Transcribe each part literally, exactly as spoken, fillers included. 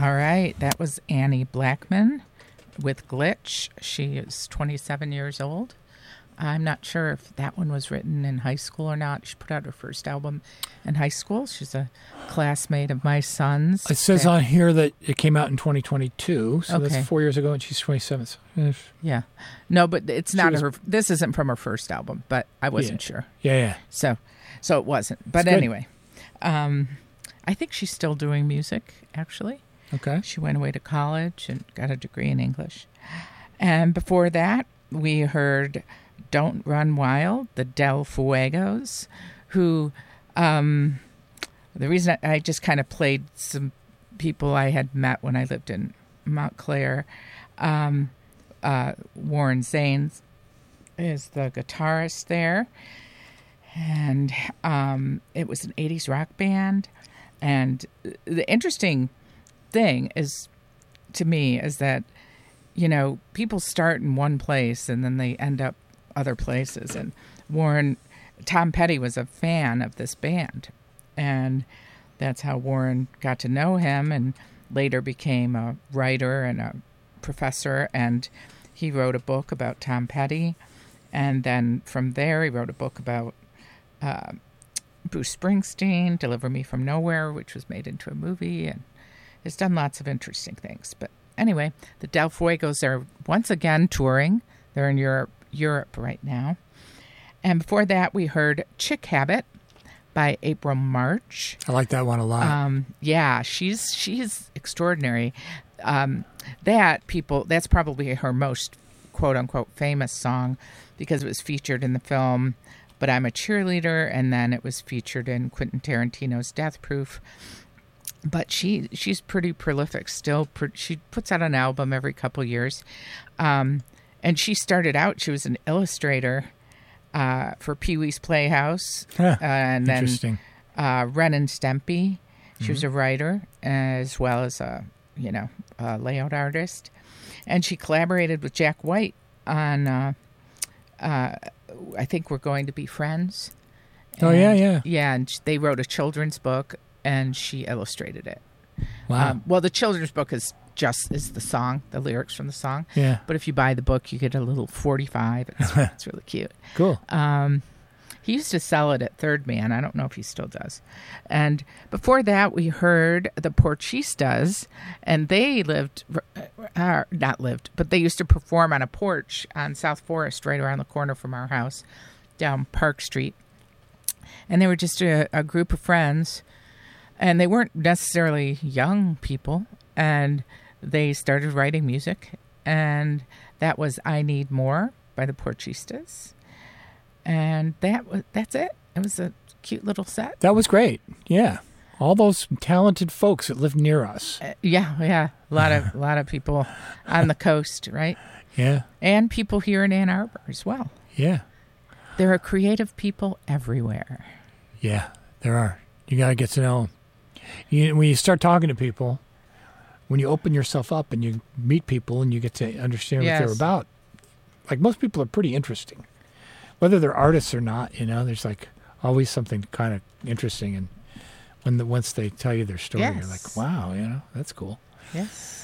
All right. That was Annie Blackman with Glitch. She is twenty-seven years old. I'm not sure if that one was written in high school or not. She put out her first album in high school. She's a classmate of my son's. It says on here that it came out in twenty twenty-two, so Okay. that's four years ago, and she's twenty-seven. So, eh, Yeah. No, but it's not was- her. This isn't from her first album, but I wasn't Yeah. sure. yeah, yeah. So, so it wasn't. But It's good. anyway, um, I think she's still doing music, actually. Okay. She went away to college and got a degree in English. And before that, we heard Don't Run Wild, the Del Fuegos, who, um, the reason I, I just kind of played some people I had met when I lived in Montclair. Um, uh, Warren Zanes is the guitarist there. And um, it was an eighties rock band. And the interesting thing is, to me, is that, you know, people start in one place and then they end up other places. And Warren, Tom Petty was a fan of this band. And that's how Warren got to know him and later became a writer and a professor. And he wrote a book about Tom Petty. And then from there, he wrote a book about uh, Bruce Springsteen, Deliver Me From Nowhere, which was made into a movie, and has done lots of interesting things. But anyway, the Del Fuegos are once again touring. They're in Europe, Europe right now. And before that, we heard Chick Habit by April March. I like that one a lot. Um, yeah, she's she's extraordinary. Um, that people, that's probably her most quote unquote famous song because it was featured in the film But I'm a Cheerleader, and then it was featured in Quentin Tarantino's Death Proof. But she she's pretty prolific still. She puts out an album every couple years. Um, and she started out, she was an illustrator uh, for Pee-wee's Playhouse. Huh, uh, and then interesting. uh, Ren and Stimpy. She Mm-hmm. was a writer as well as a, you know, a layout artist. And she collaborated with Jack White on, uh, uh, I think We're Going to Be Friends. Oh, And- yeah, yeah. Yeah, and they wrote a children's book, and she illustrated it. Wow. Um, well, the children's book is just is the song, the lyrics from the song. Yeah. But if you buy the book, you get a little forty-five. It's, it's really cute. Cool. Um, he used to sell it at Third Man. I don't know if he still does. And before that, we heard the Porchistas, and they lived, uh, not lived, but they used to perform on a porch on South Forest, right around the corner from our house, down Park Street. And they were just a, a group of friends, and they weren't necessarily young people, and they started writing music, and that was I Need More by the Porchistas. And that was that's it. It was a cute little set. That was great. Yeah. All those talented folks that live near us. Uh, yeah, yeah. A lot of a lot of people on the coast, right? Yeah. And people here in Ann Arbor as well. Yeah. There are creative people everywhere. Yeah, there are. You got to get to know them. You, when you start talking to people, when you open yourself up and you meet people and you get to understand Yes. what they're about, like most people are pretty interesting. Whether they're artists or not, you know, there's like always something kind of interesting. And when the, once they tell you their story, Yes. you're like, wow, you know, that's cool. Yes.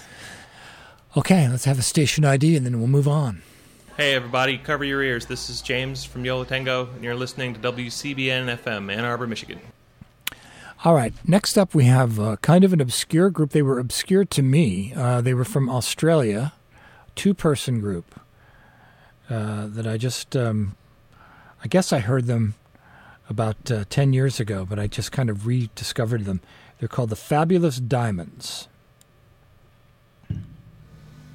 Okay, let's have a station I D and then we'll move on. Hey everybody, cover your ears. This is James from Yo La Tengo, and you're listening to W C B N F M, Ann Arbor, Michigan. All right, next up we have uh, kind of an obscure group. They were obscure to me. Uh, they were from Australia, two-person group uh, that I just, um, I guess I heard them about uh, ten years ago, but I just kind of rediscovered them. They're called the Fabulous Diamonds.